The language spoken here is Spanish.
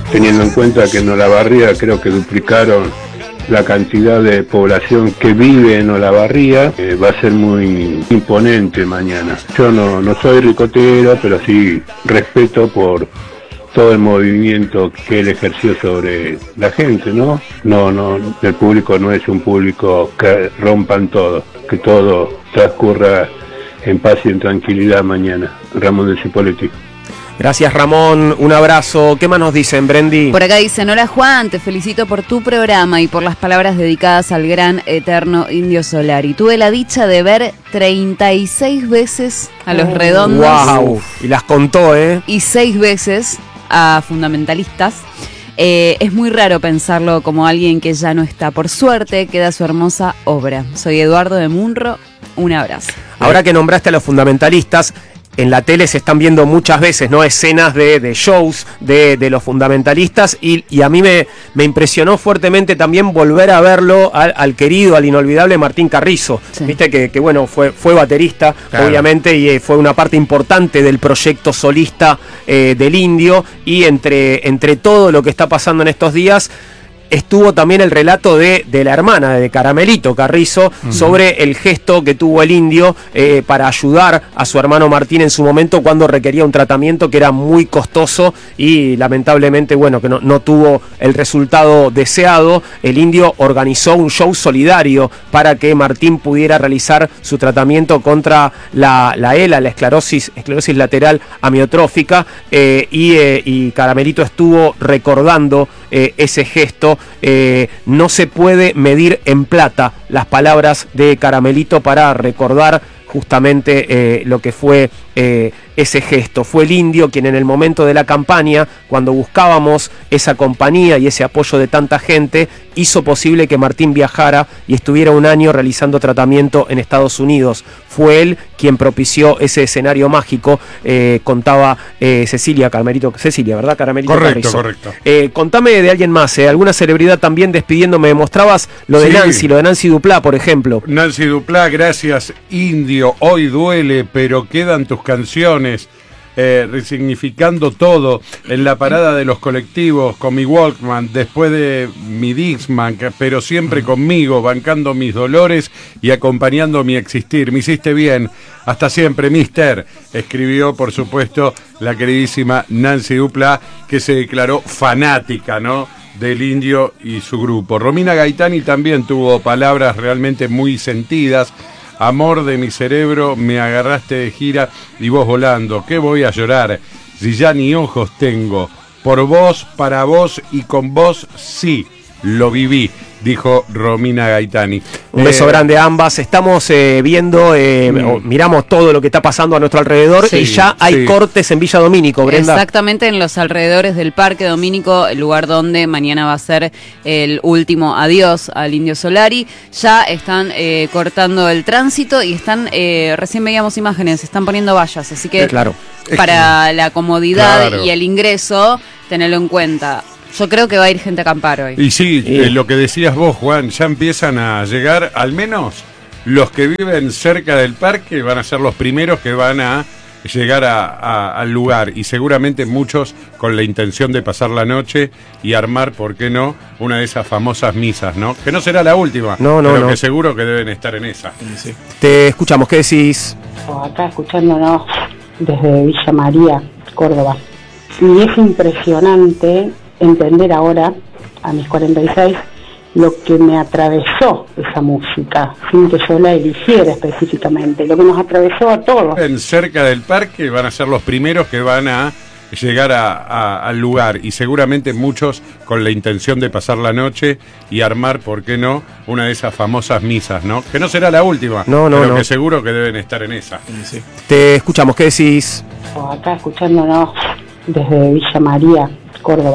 teniendo en cuenta que en Olavarría creo que duplicaron la cantidad de población que vive en Olavarría, va a ser muy imponente mañana. Yo no soy ricotero, pero sí respeto por todo el movimiento que él ejerció sobre la gente, ¿no? El público no es un público que rompan todo, que todo transcurra en paz y en tranquilidad mañana. Ramón de Cipolletti. Gracias, Ramón, un abrazo. ¿Qué más nos dicen, Brendi? Por acá dicen: hola Juan, te felicito por tu programa y por las palabras dedicadas al gran eterno Indio Solari. Tuve la dicha de ver 36 veces a Los Redondos. ¡Wow! Y las contó, ¿eh? Y 6 veces a Fundamentalistas. Es muy raro pensarlo como alguien que ya no está. Por suerte queda su hermosa obra. Soy Eduardo de Munro, un abrazo. Ahora que nombraste a Los Fundamentalistas, en la tele se están viendo muchas veces, ¿no?, escenas de shows de Los Fundamentalistas y a mí me impresionó fuertemente también volver a verlo al querido, al inolvidable Martín Carrizo. Sí. Viste que bueno, fue baterista, claro, obviamente, y fue una parte importante del proyecto solista del Indio, y entre todo lo que está pasando en estos días estuvo también el relato de la hermana de Caramelito Carrizo, sobre el gesto que tuvo el Indio para ayudar a su hermano Martín en su momento cuando requería un tratamiento que era muy costoso y lamentablemente, bueno, que no tuvo el resultado deseado. El Indio organizó un show solidario para que Martín pudiera realizar su tratamiento contra la ELA, la esclerosis lateral amiotrófica, y Caramelito estuvo recordando ese gesto. No se puede medir en plata las palabras de Caramelito para recordar justamente lo que fue ese gesto. Fue el Indio quien en el momento de la campaña, cuando buscábamos esa compañía y ese apoyo de tanta gente, hizo posible que Martín viajara y estuviera un año realizando tratamiento en Estados Unidos. Fue él quien propició ese escenario mágico, contaba Cecilia, ¿verdad? Caramelito Carrizo. Correcto. Contame de alguien más, alguna celebridad también despidiéndome. Mostrabas lo de Nancy Duplá, por ejemplo. Nancy Duplá, gracias Indio, hoy duele, pero quedan tus canciones, resignificando todo en la parada de los colectivos, con mi Walkman, después de mi Dixman, pero siempre conmigo, bancando mis dolores y acompañando mi existir. Me hiciste bien, hasta siempre, mister, escribió por supuesto la queridísima Nancy Duplá, que se declaró fanática, ¿no?, del Indio y su grupo. Romina Gaetani también tuvo palabras realmente muy sentidas. Amor de mi cerebro, me agarraste de gira y vos volando. ¿Qué voy a llorar si ya ni ojos tengo? Por vos, para vos y con vos, sí, lo viví, dijo Romina Gaetani. Un beso grande a ambas. Estamos viendo, miramos todo lo que está pasando a nuestro alrededor, y ya hay cortes en Villa Domínico, Brenda. Exactamente, en los alrededores del Parque Domínico, el lugar donde mañana va a ser el último adiós al Indio Solari. Ya están cortando el tránsito y están, recién veíamos imágenes, están poniendo vallas, así que claro, para la comodidad y el ingreso, tenerlo en cuenta. Yo creo que va a ir gente a acampar hoy. Y sí, lo que decías vos, Juan, ya empiezan a llegar, al menos los que viven cerca del parque van a ser los primeros que van a llegar al lugar, y seguramente muchos con la intención de pasar la noche y armar, ¿por qué no?, una de esas famosas misas, ¿no? Que no será la última, pero que seguro que deben estar en esa. Sí. Te escuchamos, ¿qué decís? Acá escuchándonos desde Villa María, Córdoba. Y es impresionante entender ahora, a mis 46, lo que me atravesó esa música, sin que yo la eligiera específicamente, lo que nos atravesó a todos. En cerca del parque van a ser los primeros que van a llegar al lugar, y seguramente muchos con la intención de pasar la noche y armar, ¿por qué no?, una de esas famosas misas, ¿no? Que no será la última, pero que seguro que deben estar en esa. Sí. Te escuchamos, ¿qué decís? Acá escuchándonos desde Villa María, Córdoba.